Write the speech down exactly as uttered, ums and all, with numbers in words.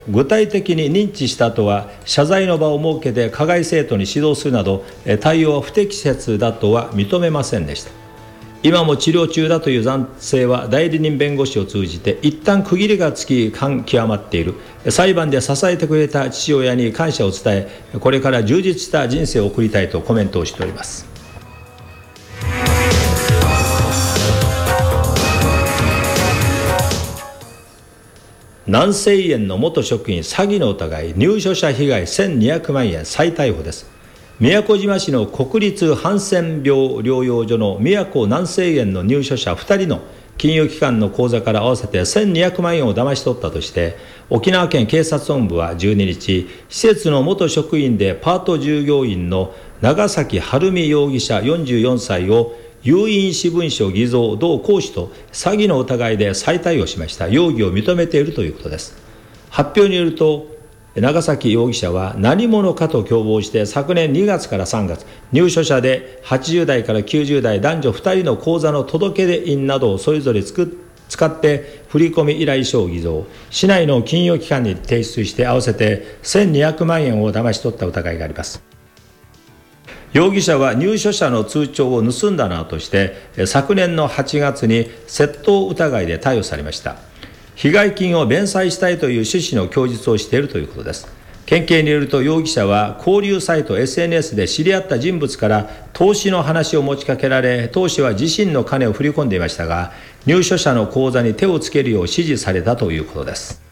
具体的に認知した後は謝罪の場を設けて加害生徒に指導するなど対応は不適切だとは認めませんでした。今も治療中だという男性は代理人弁護士を通じて一旦区切りがつき感極まっている。裁判で支えてくれた父親に感謝を伝え、これから充実した人生を送りたいとコメントをしております。南西園の元職員詐欺の疑い、入所者被害せんにひゃくまんえん再逮捕です。宮古島市の国立ハンセン病療養所の宮古南西園の入所者ふたりの金融機関の口座から合わせてせんにひゃくまんえんを騙し取ったとして沖縄県警察本部はじゅうににち、施設の元職員でパート従業員の長崎晴美容疑者よんじゅうよんさいを有印私文書偽造同行使と詐欺の疑いで再逮捕しました。容疑を認めているということです。発表によると長崎容疑者は何者かと共謀して昨年にがつからさんがつ、入所者ではちじゅうだいからきゅうじゅうだい男女ふたりの口座の届出印などをそれぞれつく使って振込依頼書を偽造、市内の金融機関に提出して合わせてせんにひゃくまんえんを騙し取った疑いがあります。容疑者は入所者の通帳を盗んだなどとして昨年のはちがつに窃盗疑いで逮捕されました。被害金を弁済したいという趣旨の供述をしているということです。県警によると容疑者は交流サイト エスエヌエス で知り合った人物から投資の話を持ちかけられ、当初は自身の金を振り込んでいましたが入所者の口座に手をつけるよう指示されたということです。